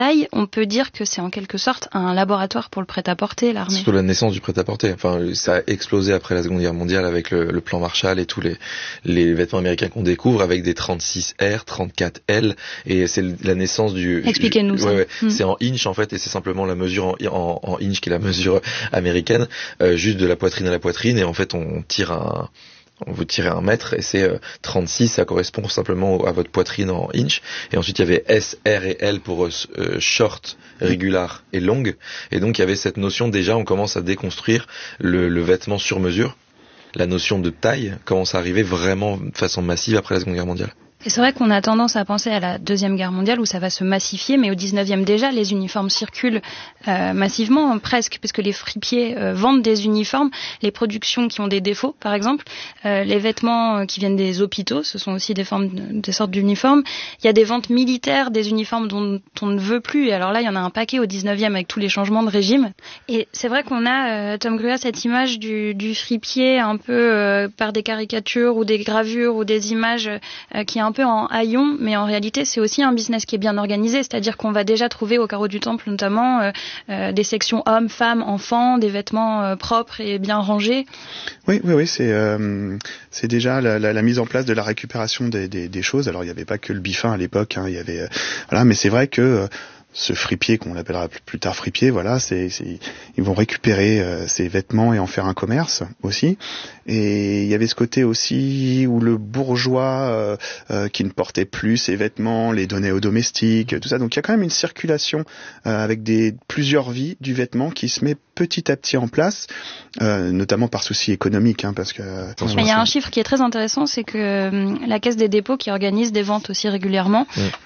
on peut dire que c'est en quelque sorte un laboratoire pour le prêt-à-porter, l'armée. Surtout la naissance du prêt-à-porter. Enfin, ça a explosé après la Seconde Guerre mondiale avec le plan Marshall et tous les vêtements américains qu'on découvre avec des 36R, 34L, et c'est la naissance du... Expliquez-nous ça. Ouais. C'est en inch en fait, et c'est simplement la mesure en inch qui est la mesure américaine, juste de la poitrine à la poitrine, et en fait on vous tirez 1 mètre et c'est 36, ça correspond simplement à votre poitrine en inch. Et ensuite il y avait S, R et L pour short, régular et long. Et donc il y avait cette notion, déjà on commence à déconstruire le vêtement sur mesure. La notion de taille commence à arriver vraiment de façon massive après la Seconde Guerre mondiale. Et c'est vrai qu'on a tendance à penser à la Deuxième Guerre mondiale où ça va se massifier, mais au 19e déjà, les uniformes circulent massivement, presque, parce que les fripiers vendent des uniformes, les productions qui ont des défauts, par exemple, les vêtements qui viennent des hôpitaux, ce sont aussi des sortes d'uniformes. Il y a des ventes militaires, des uniformes dont on ne veut plus, et alors là, il y en a un paquet au 19e avec tous les changements de régime. Et c'est vrai qu'on a, Tom Gruat, cette image du fripier un peu par des caricatures ou des gravures ou des images qui est un peu en haillons, mais en réalité c'est aussi un business qui est bien organisé, c'est-à-dire qu'on va déjà trouver au carreau du Temple notamment des sections hommes, femmes, enfants, des vêtements propres et bien rangés. Oui, c'est déjà la mise en place de la récupération des choses. Alors il n'y avait pas que le biffin à l'époque, il y avait mais c'est vrai que ce fripier qu'on appellera plus tard fripier, ils vont récupérer ces vêtements et en faire un commerce aussi. Et il y avait ce côté aussi où le bourgeois qui ne portait plus ses vêtements les donnait aux domestiques, tout ça. Donc il y a quand même une circulation avec plusieurs vies du vêtement qui se met petit à petit en place, notamment par souci économique, parce que. Mais il y a un chiffre qui est très intéressant, c'est que la Caisse des dépôts qui organise des ventes aussi régulièrement,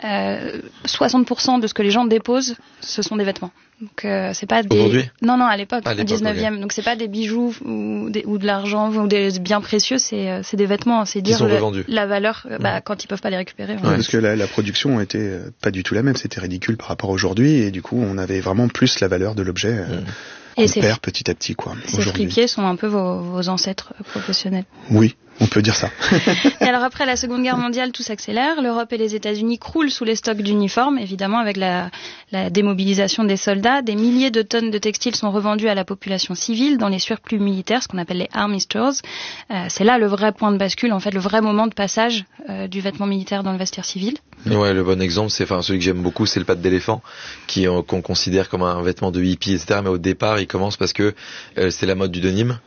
60% de ce que les gens déposent, ce sont des vêtements. Donc c'est pas des. Aujourd'hui ? Non, à l'époque, au 19e. Okay. Donc c'est pas des bijoux ou de l'argent ou des biens précieux, c'est des vêtements. C'est dire la valeur quand ils peuvent pas les récupérer. Parce que la production était pas du tout la même, c'était ridicule par rapport à aujourd'hui, et du coup on avait vraiment plus la valeur de l'objet. On perd petit à petit, quoi. Ces fripiers sont un peu vos ancêtres professionnels. Oui, on peut dire ça. Et alors après la Seconde Guerre mondiale, tout s'accélère. L'Europe et les États-Unis croulent sous les stocks d'uniformes, évidemment avec la démobilisation des soldats. Des milliers de tonnes de textiles sont revendus à la population civile dans les surplus militaires, ce qu'on appelle les army stores. C'est là le vrai point de bascule, en fait, le vrai moment de passage du vêtement militaire dans le vestiaire civil. Ouais, le bon exemple, celui que j'aime beaucoup, c'est le pad d'éléphant, qu'on considère comme un vêtement de hippie, etc. Mais au départ, il commence parce que c'est la mode du denim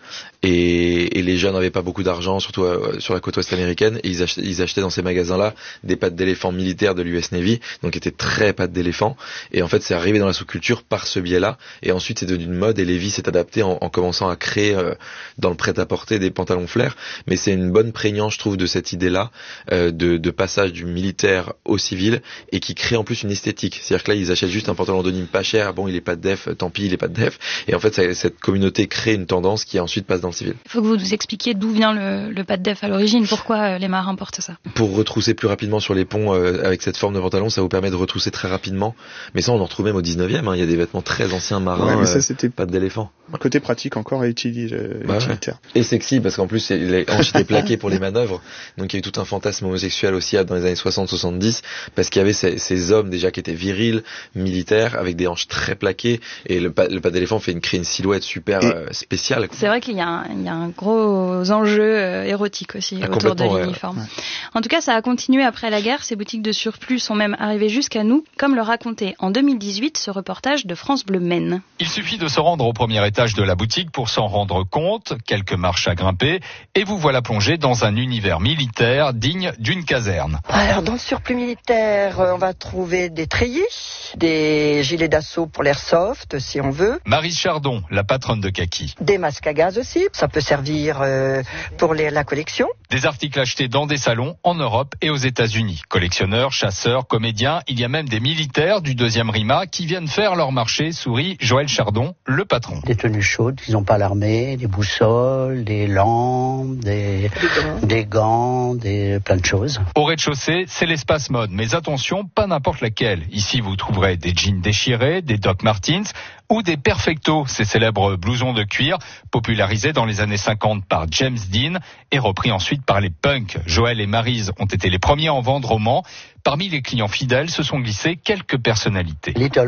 et les jeunes n'avaient pas beaucoup d'argent, surtout sur la côte ouest américaine, et ils achetaient dans ces magasins-là des pattes d'éléphant militaires de l'US Navy, donc qui étaient très pattes d'éléphant. Et en fait, c'est arrivé dans la sous-culture par ce biais-là. Et ensuite, c'est devenu une mode et Levi's s'est adapté en commençant à créer dans le prêt-à-porter des pantalons flair. Mais c'est une bonne prégnance, je trouve, de cette idée-là de passage du militaire au civil et qui crée en plus une esthétique. C'est-à-dire que là, ils achètent juste un pantalon denim pas cher. Bon, il est pas de def, tant pis, il est pas de def. Et en fait, cette communauté crée une tendance qui ensuite passe dans le civil. Il faut que vous nous expliquiez d'où vient le pas de def à l'origine. Pourquoi les marins portent ça ? Pour retrousser plus rapidement sur les ponts avec cette forme de pantalon, ça vous permet de retrousser très rapidement. Mais ça, on en retrouve même au 19e. Il y a des vêtements très anciens marins, mais ça, c'était pattes d'éléphant. Un côté pratique encore et utilitaire. Et sexy, parce qu'en plus, les hanches étaient plaquées pour les manœuvres. Donc il y a eu tout un fantasme homosexuel aussi dans les années 60-70, parce qu'il y avait ces hommes déjà qui étaient virils, militaires, avec des hanches très plaquées. Et le pas d'éléphant crée une silhouette super spéciale. C'est vrai qu'il y a un gros enjeu érotique aussi autour de l'uniforme. Ouais. En tout cas, ça a continué après la guerre. Ces boutiques de surplus sont même arrivées jusqu'à nous, comme le racontait en 2018 ce reportage de France Bleu Maine. Il suffit de se rendre au premier étage de la boutique pour s'en rendre compte, quelques marches à grimper, et vous voilà plongé dans un univers militaire digne d'une caserne. Alors, dans le surplus militaire, on va trouver des treillis, des gilets d'assaut pour l'airsoft, si on veut. Marie Chardon, la patronne de Kaki. Des masques à gaz aussi, ça peut servir pour la collection. Des articles achetés dans des salons en Europe et aux États-Unis. Collectionneurs, chasseurs, comédiens, il y a même des militaires du 2e RIMA qui viennent faire leur marché, sourit Joël Chardon, le patron. Des tenues chaudes qu'ils n'ont pas à l'armée, des boussoles, des lampes, des gants, plein de choses. Au rez-de-chaussée, c'est l'espace mode, mais attention, pas n'importe laquelle. Ici, vous trouverez retrouverait des jeans déchirés, des Doc Martens ou des Perfecto, ces célèbres blousons de cuir popularisés dans les années 50 par James Dean et repris ensuite par les punks. Joël et Maryse ont été les premiers à en vendre au Mans. Parmi les clients fidèles se sont glissés quelques personnalités.